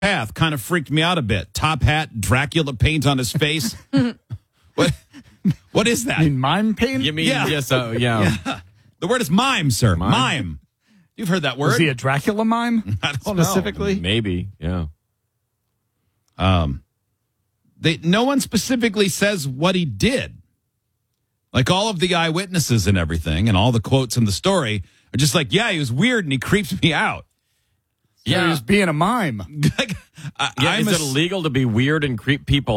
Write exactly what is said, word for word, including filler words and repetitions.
path kind of freaked me out a bit. Top hat, Dracula paint on his face. What? What is that? You mean mime paint? You mean Yeah. yes? Uh, yeah. Yeah. The word is mime, sir. Mime. Mime. You've heard that word. Was he a Dracula mime? I don't know. Specifically? Maybe. Yeah. Um, they no one specifically says what he did. Like all of the eyewitnesses and everything, and all the quotes in the story are just like, yeah, he was weird and he creeped me out. So he was being a mime. Like, I, Yeah. I'm Is a it illegal to be weird and creep people